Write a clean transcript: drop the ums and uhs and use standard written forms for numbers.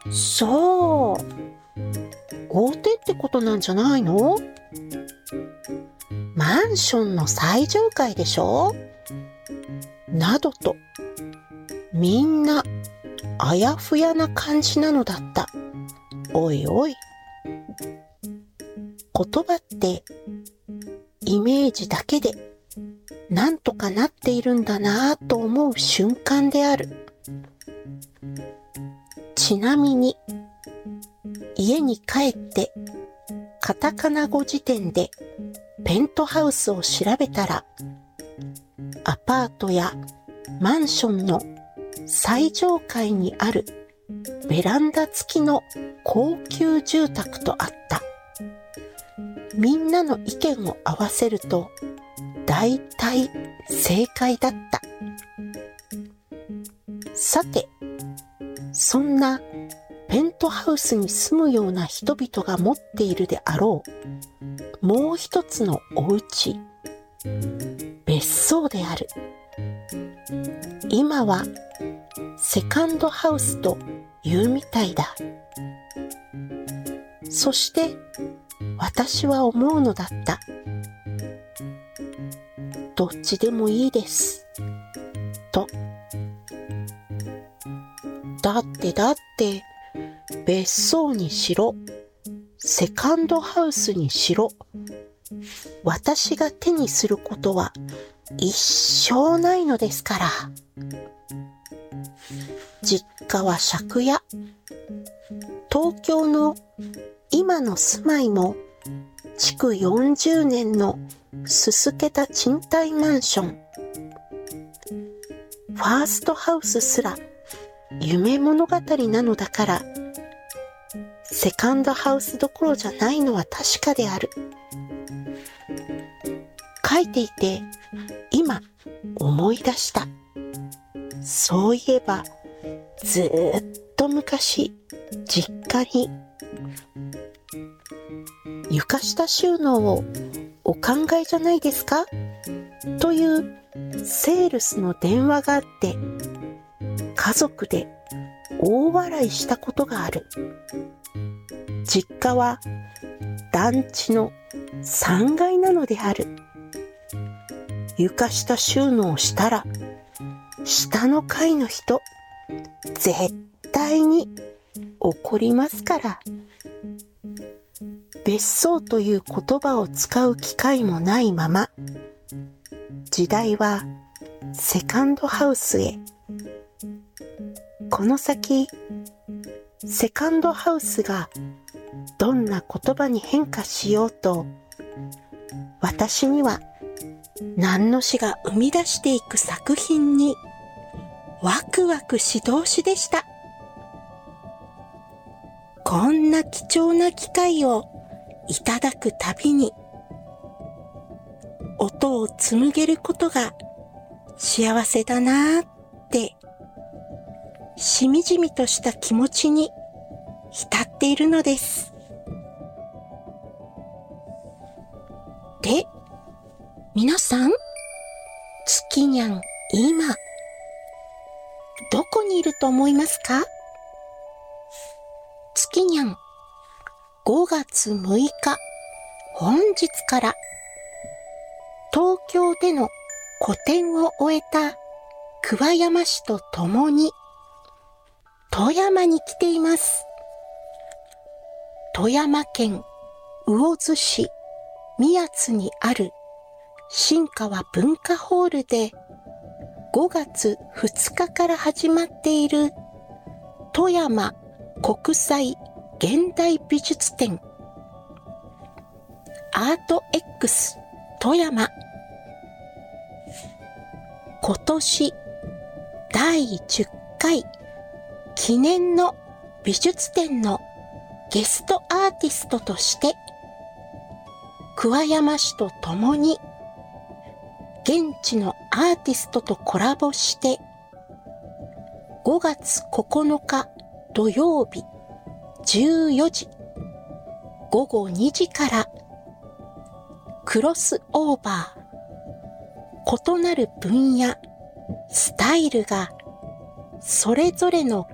そう。豪邸ってことなんじゃないの？マンションの最上階でしょ？などと、みんなあやふやな感じなのだった。おいおい。言葉ってイメージだけでなんとかなっているんだなぁと思う瞬間である。ちなみに家に帰ってカタカナ語辞典でペントハウスを調べたら、アパートやマンションの最上階にあるベランダ付きの高級住宅とあった。みんなの意見を合わせると大体正解だった。さて、そんなペントハウスに住むような人々が持っているであろうもう一つのお家、別荘である。今はセカンドハウスというみたいだ。そして私は思うのだった。どっちでもいいです。と。だって別荘にしろ、セカンドハウスにしろ、私が手にすることは一生ないのですから。実家は借家。東京の今の住まいも築40年のすすけた賃貸マンション。ファーストハウスすら夢物語なのだから、セカンドハウスどころじゃないのは確かである。書いていて今思い出した。そういえばずーっと昔、実家に床下収納をお考えじゃないですかというセールスの電話があって、家族で大笑いしたことがある。実家は団地の3階なのである。床下収納したら下の階の人絶対に怒りますから。別荘という言葉を使う機会もないまま、時代はセカンドハウスへ。この先、セカンドハウスがどんな言葉に変化しようと、私には何の詩が生み出していく作品にワクワクし通しでした。こんな貴重な機会をいただくたびに、音を紡げることが幸せだなーって、しみじみとした気持ちに浸っているのです。で、皆さん、月にゃん今、どこにいると思いますか？月にゃん、5月6日、本日から東京での個展を終えた桑山市とともに富山に来ています。富山県魚津市宮津にある新川文化ホールで5月2日から始まっている富山国際現代美術展アート X 富山。今年第10回記念の美術展のゲストアーティストとして桑山市とともに現地のアーティストとコラボして5月9日土曜日14時午後2時からクロスオーバー、異なる分野、スタイルがそれぞれの